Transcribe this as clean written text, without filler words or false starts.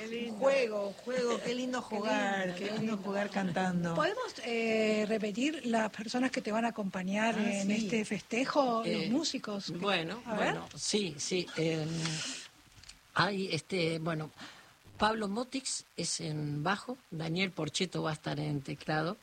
Juego, qué lindo jugar, qué lindo jugar cantando. ¿Podemos repetir las personas que te van a acompañar en sí. este festejo, los músicos? Bueno, sí. Hay Pablo Motix es en bajo, Daniel Porcheto va a estar en teclado,